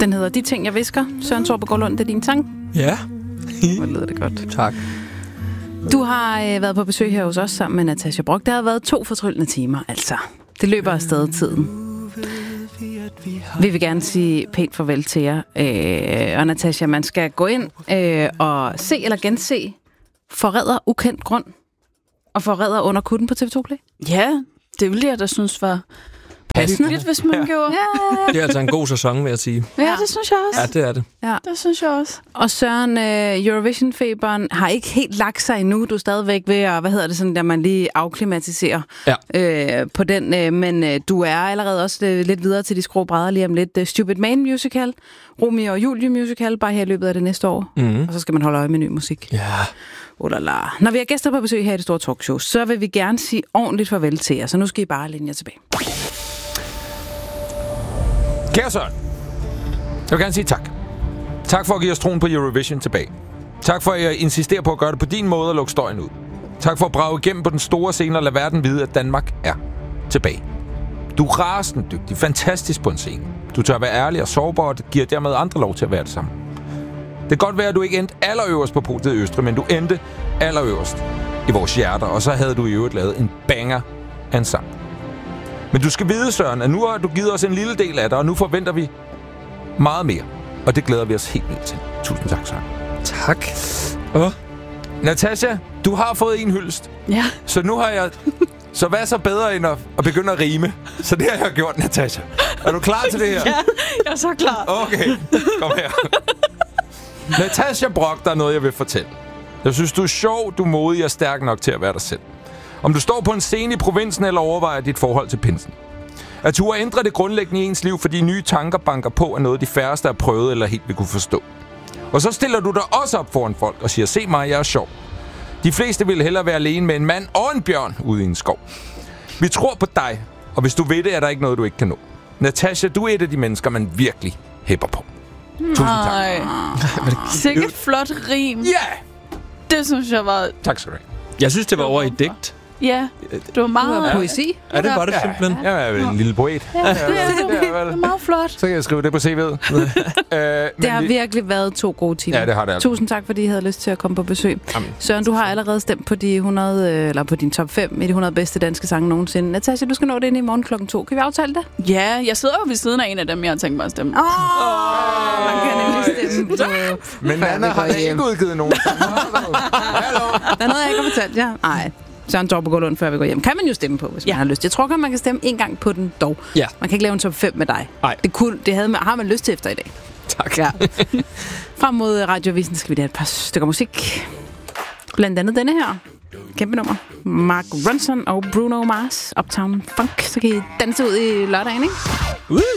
Den hedder De ting, jeg visker. Søren Torbegaard Lund, det er din sang. Ja. Hvor lyder det godt. Tak. Du har været på besøg her hos os sammen med Natasja Brock. Der har været 2 fortryllende timer, altså. Det løber afsted tiden. Vi vil gerne sige pænt farvel til jer. Og Natasja, man skal gå ind og se eller gense Forræder ukendt grund og Forræder under kutten på TV2 Play. Ja, det ville jeg da synes var hyggeligt, hvis man gjorde. Ja. Det er altså en god sæson, vil jeg sige. Ja, det synes jeg også. Ja, det er det. Ja. Det synes jeg også. Og Søren, Eurovision-feberen har ikke helt lagt sig endnu. Du er stadigvæk ved at, sådan der man lige afklimatiserer på den. Men du er allerede også lidt videre til de skrå brædder lige om lidt. Stupid Man musical, Romeo og Julie musical, bare her i løbet af det næste år. Og så skal man holde øje med ny musik. Ja. Når vi har gæster på besøg her i det store talkshow, så vil vi gerne sige ordentligt farvel til jer. Så nu skal I bare læne jer tilbage. Kære Søren, jeg vil gerne sige tak. Tak for at give os troen på Eurovision tilbage. Tak for at insistere på at gøre det på din måde og lukke støjen ud. Tak for at brage igennem på den store scene og lade verden vide, at Danmark er tilbage. Du er rasende dygtig, fantastisk på en scene. Du tør være ærlig og sårbar, og det giver dermed andre lov til at være det samme. Det kan godt være, at du ikke endte allerøverst på podiet i Østrig, men du endte allerøverst i vores hjerter, og så havde du i øvrigt lavet en banger af en sang. Men du skal vide, Søren, at nu har du givet os en lille del af dig, og nu forventer vi meget mere. Og det glæder vi os helt vildt til. Tusind tak, Søren. Tak. Natasja, du har fået en hyldest. Ja. Så nu har jeg... Så hvad er så bedre end at begynde at rime? Så det har jeg gjort, Natasja. Er du klar til det her? Ja, jeg er så klar. Okay, kom her. Natasja Brock, der er noget, jeg vil fortælle. Jeg synes, du er sjov, du er modig og stærk nok til at være dig selv. Om du står på en scene i provinsen eller overvejer dit forhold til pinsen. At turde ændre det grundlæggende i ens liv, fordi nye tanker banker på, er noget de færreste har prøvet eller helt vil kunne forstå. Og så stiller du dig også op foran folk og siger, se mig, jeg er sjov. De fleste vil hellere være alene med en mand og en bjørn ude i en skov. Vi tror på dig, og hvis du ved det, er der ikke noget, du ikke kan nå. Natasja, du er et af de mennesker, man virkelig hæpper på. Tusind tak. Sikkert flot rim. Ja! Det synes jeg var... Tak skal du have. Jeg synes, det var over i digt. Ja, det var meget... Poesi. Ja, det var det simpelthen. Jeg er vel en lille poet. Ja, det er meget flot. Så kan jeg skrive det på CV'et. Det har virkelig været 2 gode timer. Ja, det har det altså. Tusind tak, fordi I havde lyst til at komme på besøg. Jamen. Søren, du har allerede stemt på de 100, eller på din top 5 i de 100 bedste danske sange nogensinde. Natasja, du skal nå det ind i morgen 2:00. Kan vi aftale det? Ja, jeg sidder jo ved siden af en af dem, jeg har tænkt mig at stemme. Man kan nemlig stemme på... Men Anna har ikke udgivet nogen. Hallo? Der er noget, jeg ikke har fortalt jer. Nej. Søren Torbegaard Lund, før vi går hjem. Kan man jo stemme på, hvis man har lyst. Jeg tror godt, man kan stemme en gang på den dog. Ja. Man kan ikke lave en top 5 med dig. Nej. Det har man lyst til efter i dag. Tak. Ja. Frem mod Radioavisen skal vi have et par stykker musik. Blandt andet denne her. Kæmpe nummer. Mark Ronson og Bruno Mars. Uptown Funk. Så kan I danse ud i lørdagen, ikke?